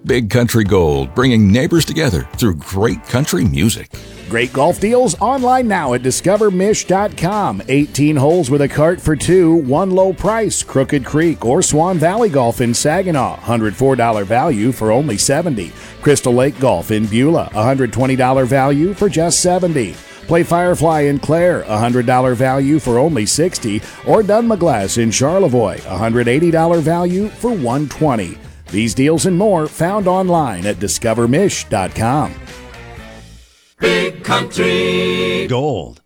Big Country Gold, bringing neighbors together through great country music. Great golf deals online now at discovermish.com. 18 holes with a cart for two, one low price. Crooked Creek or Swan Valley Golf in Saginaw, $104 value for only $70. Crystal Lake Golf in Beulah, $120 value for just $70. Play Firefly in Clare, $100 value for only $60. Or Dunmaglass in Charlevoix, $180 value for $120. These deals and more found online at discovermish.com. Big Country Gold.